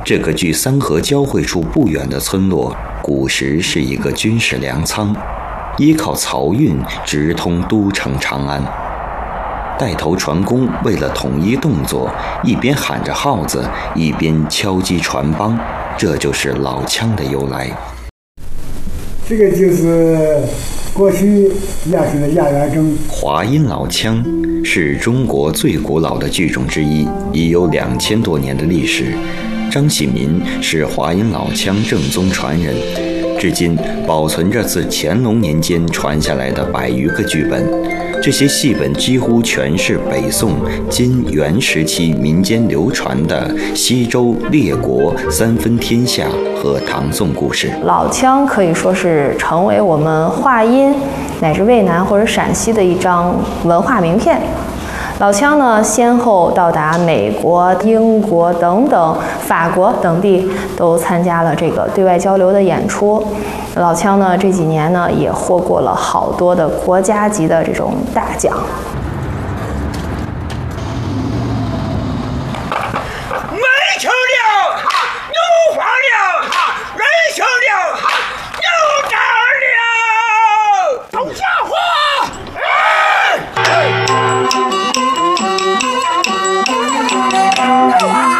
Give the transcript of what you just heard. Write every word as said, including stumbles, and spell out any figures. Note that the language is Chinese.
这个距三河交汇处不远的村落，古时是一个军事粮仓，依靠漕运直通都城长安。带头船工为了统一动作，一边喊着号子，一边敲击船帮，这就是老腔的由来。 这个就是过去亚洲的亚元筝。 华阴老腔是中国最古老的剧种之一，已有两千多年的历史。张喜民是华阴老腔正宗传人，至今保存着自乾隆年间传下来的百余个剧本。这些戏本几乎全是北宋、金、元时期民间流传的西周列国、三分天下和唐宋故事。 老腔可以说是成为我们华阴乃至渭南或者陕西的一张文化名片。老腔呢，先后到达美国、英国等等、法国等地，都参加了这个对外交流的演出。老腔呢，这几年呢，也获过了好多的国家级的这种大奖。 没球了，牛黄了，人生了，牛长了，东家。